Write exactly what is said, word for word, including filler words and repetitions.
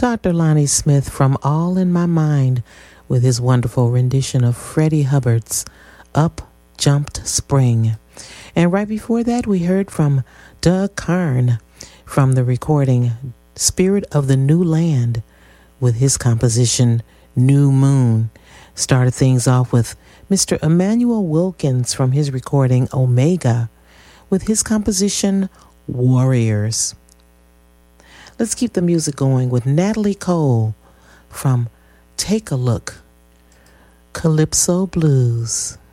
Doctor Lonnie Smith from All in My Mind with his wonderful rendition of Freddie Hubbard's Up Jumped Spring. And right before that, we heard from Doug Karn from the recording Spirit of the New Land with his composition New Moon. Started things off with Mister Emmanuel Wilkins from his recording Omega with his composition Warriors. Let's keep the music going with Natalie Cole from Take a Look, Calypso Blues.